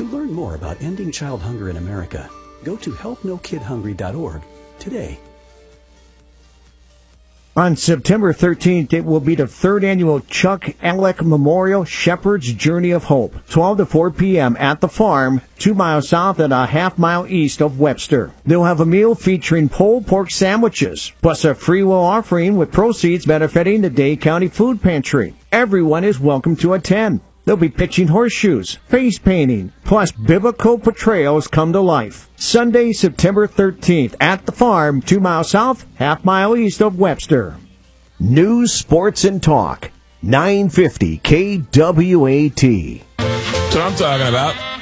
To learn more about ending child hunger in America, go to helpnokidhungry.org today. On September 13th, it will be the third annual Chuck Alec Memorial Shepherd's Journey of Hope, 12 to 4 p.m. at the farm, 2 miles south and a half-mile east of Webster. They'll have a meal featuring pulled pork sandwiches, plus a free will offering with proceeds benefiting the Dade County Food Pantry. Everyone is welcome to attend. They'll be pitching horseshoes, face painting, plus biblical portrayals come to life. Sunday, September 13th at the farm, 2 miles south, half-mile east of Webster. News, sports, and talk. 950 KWAT. That's what I'm talking about.